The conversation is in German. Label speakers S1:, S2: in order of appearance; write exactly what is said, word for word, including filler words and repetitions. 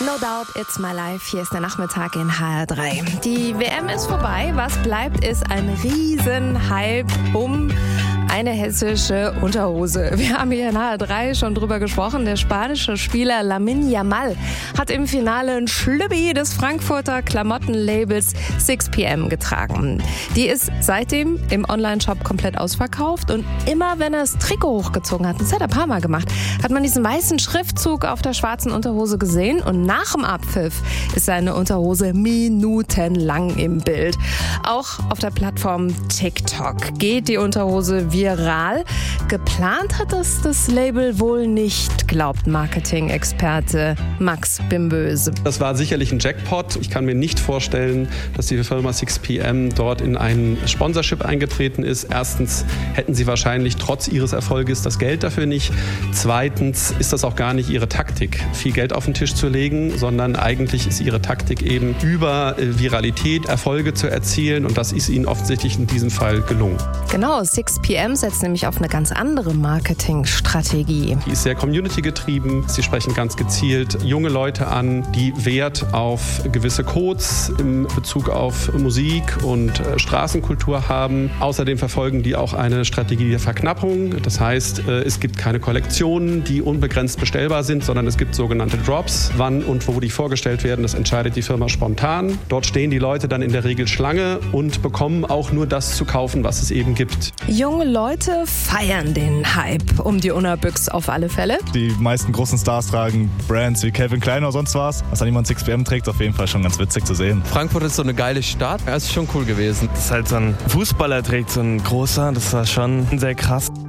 S1: No Doubt, It's My Life. Hier ist der Nachmittag in H R drei. Die W M ist vorbei. Was bleibt, ist ein Riesenhype um eine hessische Unterhose. Wir haben hier in H R drei schon drüber gesprochen. Der spanische Spieler Lamine Yamal hat im Finale ein Schlüppi des Frankfurter Klamottenlabels six P M getragen. Die ist seitdem im Onlineshop komplett ausverkauft und immer wenn er das Trikot hochgezogen hat, das hat er ein paar Mal gemacht, hat man diesen weißen Schriftzug auf der schwarzen Unterhose gesehen und nach dem Abpfiff ist seine Unterhose minutenlang im Bild. Auch auf der Plattform TikTok geht die Unterhose viral. Geplant hat das das Label wohl nicht, glaubt Marketing-Experte Max Bimböse.
S2: Das war sicherlich ein Jackpot. Ich kann mir nicht vorstellen, dass die Firma six P M dort in ein Sponsorship eingetreten ist. Erstens hätten sie wahrscheinlich trotz ihres Erfolges das Geld dafür nicht. Zweitens ist das auch gar nicht ihre Taktik, viel Geld auf den Tisch zu legen, sondern eigentlich ist ihre Taktik eben über Viralität Erfolge zu erzielen und das ist ihnen offensichtlich in diesem Fall gelungen.
S1: Genau, six P M setzt nämlich auf eine ganz andere Marketingstrategie.
S2: Die ist sehr community-getrieben. Sie sprechen ganz gezielt junge Leute an, die Wert auf gewisse Codes in Bezug auf Musik und Straßenkultur haben. Außerdem verfolgen die auch eine Strategie der Verknappung. Das heißt, es gibt keine Kollektionen, die unbegrenzt bestellbar sind, sondern es gibt sogenannte Drops. Wann und wo die vorgestellt werden, das entscheidet die Firma spontan. Dort stehen die Leute dann in der Regel Schlange und bekommen auch nur das zu kaufen, was es eben gibt.
S1: Junge Leute feiern den Hype um die Unabüchs auf alle Fälle.
S3: Die meisten großen Stars tragen Brands wie Calvin Klein oder sonst was. Was dann jemand six P M trägt, ist auf jeden Fall schon ganz witzig zu sehen.
S4: Frankfurt ist so eine geile Stadt. Das ist schon cool gewesen.
S5: Das ist halt so ein Fußballer trägt, so ein großer. Das war schon sehr krass.